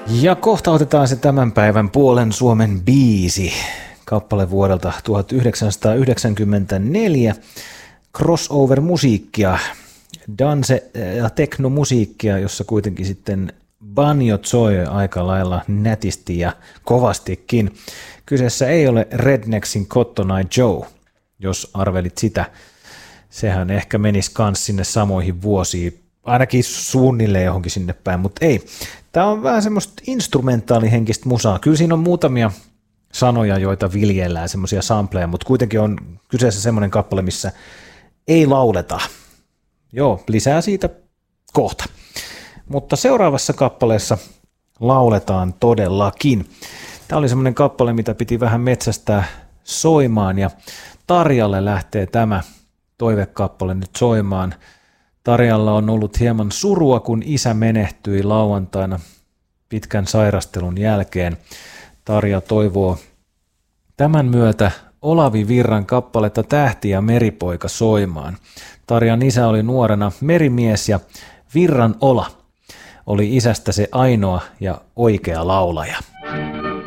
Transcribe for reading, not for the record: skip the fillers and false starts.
Ja kohta otetaan se tämän päivän puolen Suomen biisi, kappale vuodelta 1994, crossover-musiikkia, dance- ja teknomusiikkia, jossa kuitenkin sitten banjot soi aika lailla nätisti ja kovastikin. Kyseessä ei ole Rednecksin Cotton Eye Joe, jos arvelit sitä. Sehän ehkä menisi kans sinne samoihin vuosiin, ainakin suunnilleen johonkin sinne päin, mutta ei. Tämä on vähän semmoista instrumentaalihenkistä musaa. Kyllä siinä on muutamia sanoja, joita viljellään, semmoisia sampleja, mutta kuitenkin on kyseessä semmoinen kappale, missä ei lauleta. Joo, lisää siitä kohta. Mutta seuraavassa kappaleessa lauletaan todellakin. Tämä oli semmoinen kappale, mitä piti vähän metsästää soimaan, ja Tarjalle lähtee tämä toivekappale nyt soimaan. Tarjalla on ollut hieman surua, kun isä menehtyi lauantaina pitkän sairastelun jälkeen. Tarja toivoo tämän myötä Olavi Virran kappaletta Tähti ja meripoika soimaan. Tarjan isä oli nuorena merimies ja Virran Ola oli isästä se ainoa ja oikea laulaja.